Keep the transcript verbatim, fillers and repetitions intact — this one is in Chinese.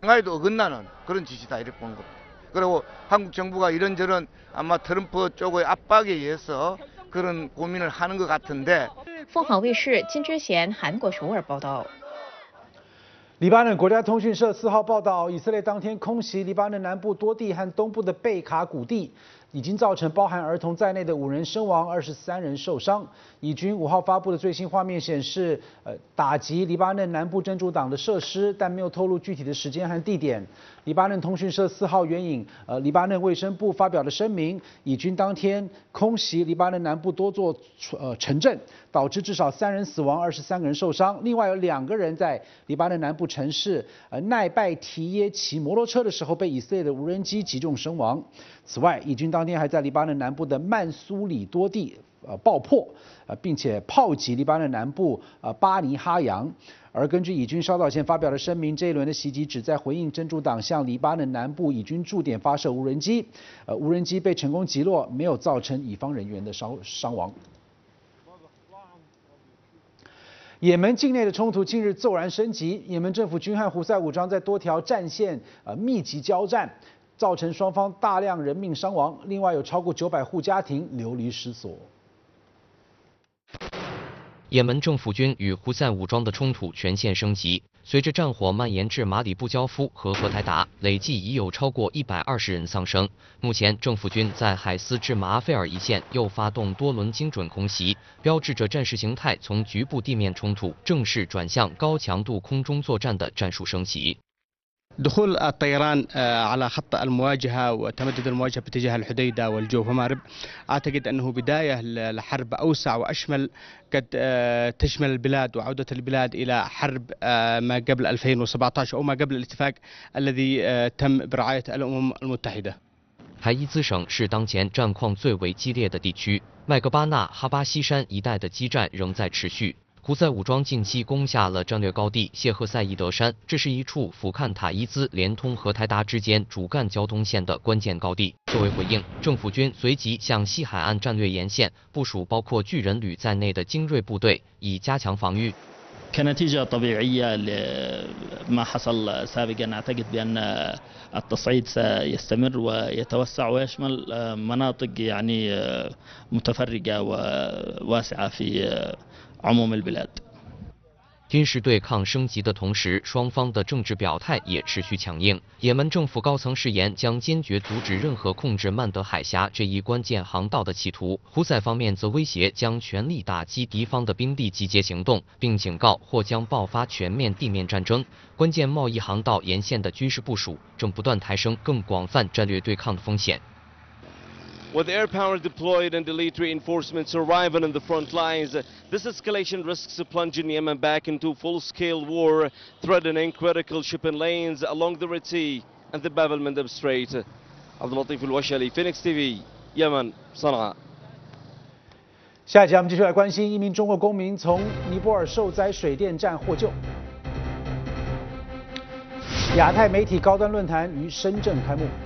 상하이도 어긋나는 그런 짓이다 이렇게 보는 겁니다. 그리고 한국 정부가 이런저런 아마 트럼프 쪽의 압박에 의해서 그런 고민을 하는 것 같은데. 凤凰卫视金之贤韩国首尔报道。 黎巴嫩国家通讯社四号报道，以色列当天空袭黎巴嫩南部多地和东部的贝卡谷地，已经造成包含儿童在内的五人身亡，二十三人受伤。以军五号发布的最新画面显示，呃，打击黎巴嫩南部真主党的设施，但没有透露具体的时间和地点。黎巴嫩通讯社四号援引呃黎巴嫩卫生部发表的声明，以军当天空袭黎巴嫩南部多座呃城镇，导致至少三人死亡，二十三个人受伤。另外有两个人在黎巴嫩南部城市呃奈拜提耶骑摩托车的时候被以色列的无人机击中身亡。此外，以军当天还在黎巴嫩南部的曼苏里多地呃爆破，呃并且炮击黎巴嫩南部呃巴尼哈扬。而根据以军稍早前发表的声明，这一轮的袭击旨在回应真主党向黎巴嫩南部以军驻点发射无人机，呃无人机被成功击落，没有造成以方人员的伤伤亡。也门境内的冲突近日骤然升级，也门政府军和胡塞武装在多条战线呃密集交战，造成双方大量人命伤亡，另外有超过九百户家庭流离失所。 也门政府军与胡塞武装的冲突全线升级，随着战火蔓延至马里布焦夫和荷台达，累计已有超过一百二十人丧生。目前，政府军在海斯至马阿费尔一线又发动多轮精准空袭，标志着战事形态从局部地面冲突正式转向高强度空中作战的战术升级。 دخول الطيران على خط المواجهة وتمدد المواجهة باتجاه الحديدة والجوف ومأرب أعتقد أنه بداية لحرب أوسع وأشمل قد تشمل البلاد وعودة البلاد إلى حرب ما قبل ألفين وسبعة عشر أو ما قبل الاتفاق الذي تم برعاية الأمم المتحدة. 海伊兹省是当前战况最为激烈的地区，麦格巴纳哈巴西山一带的激战仍在持续。 胡塞武装近期攻下了战略高地谢赫塞伊德山，这是一处俯瞰塔伊兹连通荷台达之间主干交通线的关键高地。作为回应，政府军随即向西海岸战略沿线部署包括巨人旅在内的精锐部队，以加强防御。 كنتيجة طبيعية لما حصل سابقا أعتقد بأن التصعيد سيستمر ويتوسع ويشمل مناطق يعني متفرقة وواسعة في عموم البلاد. 军事对抗升级的同时，双方的政治表态也持续强硬。也门政府高层誓言将坚决阻止任何控制曼德海峡这一关键航道的企图。胡塞方面则威胁将全力打击敌方的兵力集结行动，并警告或将爆发全面地面战争。关键贸易航道沿线的军事部署正不断抬升更广泛战略对抗的风险。 With air power deployed and elite reinforcements arriving on the front lines, this escalation risks plunging Yemen back into full-scale war, threatening critical shipping lanes along the Red Sea and the Bab el-Mandeb Strait. Abdulatif al-Washali, Phoenix T V, Yemen, Sana'a. 下一集我们继续来关心一名中国公民从尼泊尔受灾水电站获救。亚太媒体高端论坛于深圳开幕。